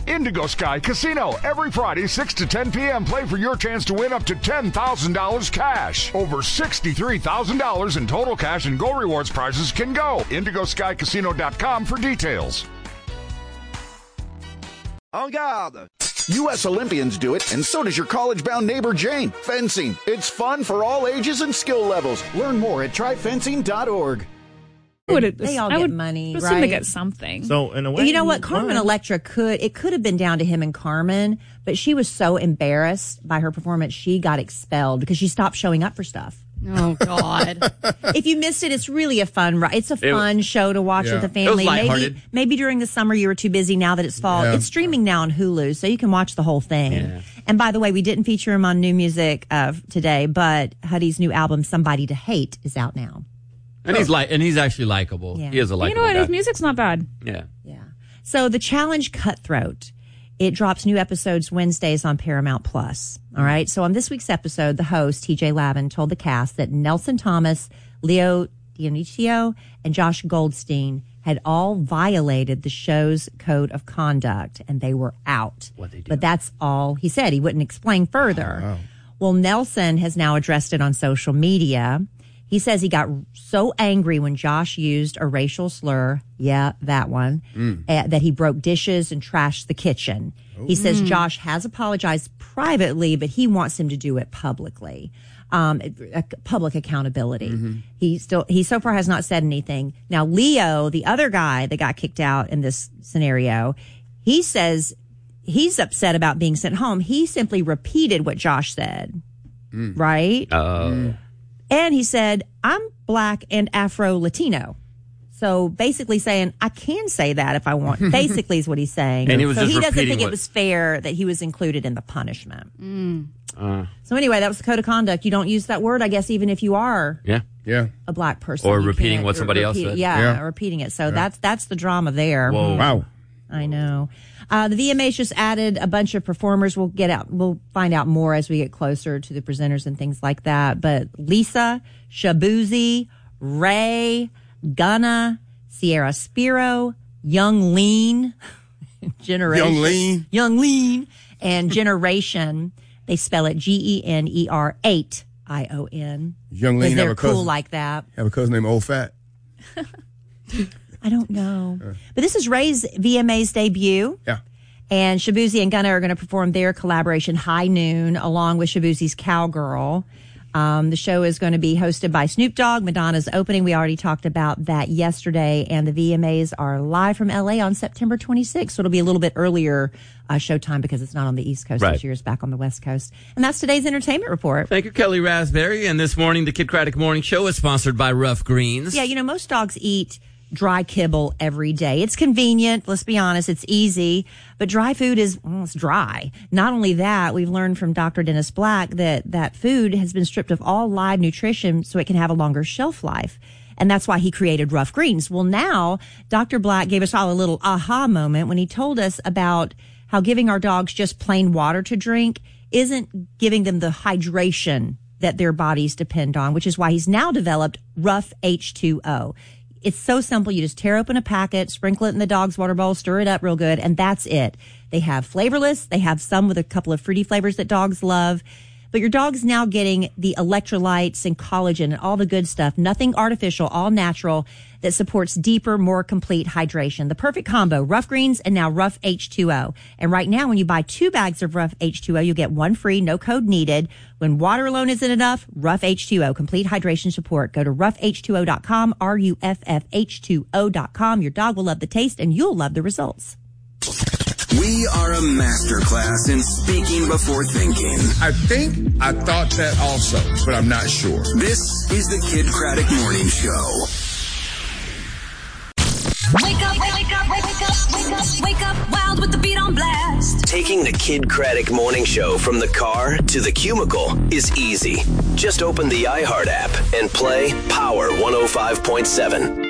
Indigo Sky Casino. Every Friday, 6 to 10 p.m. Play for your chance to win up to $10,000 cash. Over $63,000 in total cash and Go Rewards prizes can go. IndigoSkyCasino.com for details. En garde! U.S. Olympians do it, and so does your college-bound neighbor Jane. Fencing. It's fun for all ages and skill levels. Learn more at tryfencing.org. They all get money, right? They get something. So in a way, you know what? Carmen Electra could have been down to him and Carmen, but she was so embarrassed by her performance, she got expelled because she stopped showing up for stuff. Oh God! If you missed it, it's really a fun show to watch with the family. It was lighthearted. Maybe during the summer you were too busy. Now that it's fall, it's streaming now on Hulu, so you can watch the whole thing. Yeah. And by the way, we didn't feature him on New Music today, but Huddy's new album "Somebody to Hate" is out now. And he's actually likable. Yeah. He is a likable You know what? guy. His music's not bad. Yeah. So the challenge Cutthroat. It drops new episodes Wednesdays on Paramount Plus. All right. So on this week's episode, the host, TJ Lavin, told the cast that Nelson Thomas, Leo Dionisio, and Josh Goldstein had all violated the show's code of conduct, and they were out. What they do? But that's all he said. He wouldn't explain further. Oh, wow. Well, Nelson has now addressed it on social media. He says he got so angry when Josh used a racial slur, that one, that he broke dishes and trashed the kitchen. He says Josh has apologized privately, but he wants him to do it publicly. Public accountability. He so far has not said anything. Now, Leo, the other guy that got kicked out in this scenario, he says he's upset about being sent home. He simply repeated what Josh said, right? And he said, I'm black and Afro-Latino. So basically saying, I can say that if I want. Basically is what he's saying. And he was so just he doesn't think repeating it was fair that he was included in the punishment. So anyway, that was the code of conduct. You don't use that word, I guess, even if you are a black person. Or repeating what somebody else said. Yeah, repeating it. So that's the drama there. Whoa. Wow. I know. The VMAs just added a bunch of performers. We'll find out more as we get closer to the presenters and things like that. But Lisa, Shabuzi, Ray, Gunna, Sierra Spiro, Young Lean, Generation. Young Lean, and Generation. They spell it GENER 8ION. Young Lean they're have a cousin, cool like that. Have a cousin named Old Fat. I don't know. But this is Ray's VMA's debut. Yeah. And Shabuzi and Gunna are going to perform their collaboration High Noon along with Shabuzi's Cowgirl. The show is going to be hosted by Snoop Dogg. Madonna's opening. We already talked about that yesterday. And the VMAs are live from LA on September 26th. So it'll be a little bit earlier showtime because it's not on the East Coast this year. It's back on the West Coast. And that's today's entertainment report. Thank you, Kelly Raspberry. And this morning, the Kid Craddock Morning Show is sponsored by Rough Greens. Yeah, most dogs eat dry kibble every day. It's convenient. Let's be honest. It's easy. But dry food it's dry. Not only that, we've learned from Dr. Dennis Black that food has been stripped of all live nutrition so it can have a longer shelf life. And that's why he created Rough Greens. Well, now Dr. Black gave us all a little aha moment when he told us about how giving our dogs just plain water to drink isn't giving them the hydration that their bodies depend on, which is why he's now developed Rough H2O. It's so simple. You just tear open a packet, sprinkle it in the dog's water bowl, stir it up real good, and that's it. They have flavorless. They have some with a couple of fruity flavors that dogs love. But your dog's now getting the electrolytes and collagen and all the good stuff. Nothing artificial, all natural, that supports deeper, more complete hydration. The perfect combo, Rough Greens and now Rough H2O. And right now, when you buy 2 bags of Rough H2O, you get 1 free, no code needed. When water alone isn't enough, Rough H2O, complete hydration support. Go to roughh2o.com, RUFFH2O.com. Your dog will love the taste and you'll love the results. We are a masterclass in speaking before thinking. I thought that also, but I'm not sure. This is the Kid Craddock Morning Show. Wake up, wake up, wake up, wake up, wake up, wild with the beat on blast. Taking the Kid Craddock Morning Show from the car to the cubicle is easy. Just open the iHeart app and play Power 105.7.